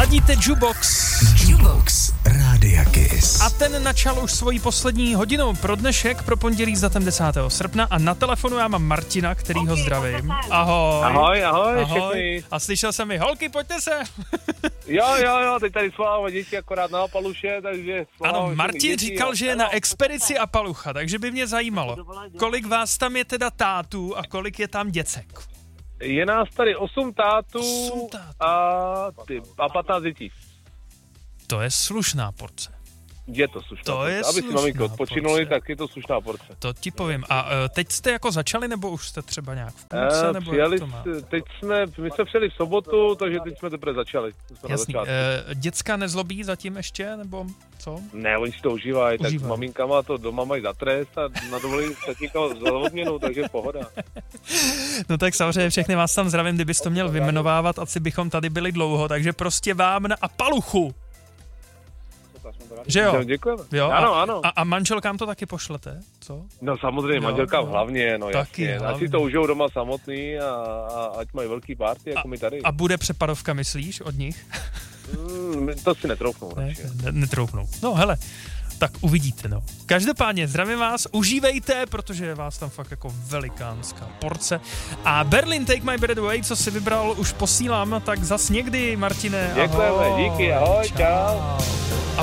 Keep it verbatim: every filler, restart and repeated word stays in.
Ladíte Jukebox. Jukebox Rádia Kiss. A ten načal už svoji poslední hodinu pro dnešek, pro pondělí s datem desátého srpna a na telefonu já mám Martina, který ho zdravím. Ahoj. Ahoj, ahoj, ahoj. A slyšel jsem mi, holky, pojďte se. Jo, jo, jo, teď tady svoláme děti akorát na Apaluše, takže... Ano, Martin říkal, že je na expedici Apalucha, takže by mě zajímalo, kolik vás tam je teda tátů a kolik je tam děcek? Je nás tady osm tátů, osm tátů. A, ty, a patnáct dětí. To je slušná porce. Je to slušná to porce. je Aby si maminky odpočinuli, porce. Tak je to slušná porce. To ti povím. A uh, teď jste jako začali, nebo už jste třeba nějak v půlce, E, nebo přijeli, jak to má? teď jsme, my jsme přijeli v sobotu, takže teď jsme teprve začali. Jsme Jasný. E, děcka nezlobí zatím ještě, nebo co? Ne, oni si to užívají, tak s Užívaj. maminkama to doma mají za trest a na dovolení se někam za odměnu, takže pohoda. No tak samozřejmě všechny vás tam zdravím, kdybys to měl vyjmenovávat, asi bychom tady byli dlouho, takže prostě vám na Apaluchu. Že jo? Děkujeme. jo? Ano, a, ano. A, a manželkám to taky pošlete, co? No samozřejmě, Jo, manželka jo. hlavně, no Taky jasně. hlavně. Ať si to užijou doma samotný a, a ať mají velký party, jako A- my tady. A bude přepadovka, myslíš, od nich? Mm, to si netroufnou. Ne, radši. ne, netroufnou. No hele, tak uvidíte, no. Každopádně zdravím vás, užívejte, protože je vás tam fakt jako velikánská porce. A Berlin Take My Breath Away, co si vybral, už posílám, tak zas někdy, Martine. Děkujeme, ahoj. díky, ahoj, čau. A